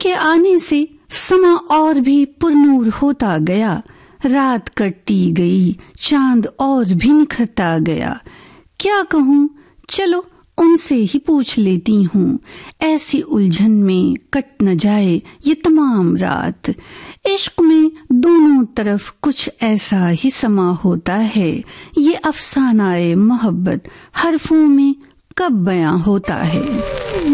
उनके आने से समा और भी पुरनूर होता गया। रात कटती गई, चांद और भी निखरता गया। क्या कहूँ, चलो उनसे ही पूछ लेती हूँ। ऐसी उलझन में कट न जाए ये तमाम रात। इश्क में दोनों तरफ कुछ ऐसा ही समा होता है। ये अफसानाए मोहब्बत हरफों में कब बयां होता है।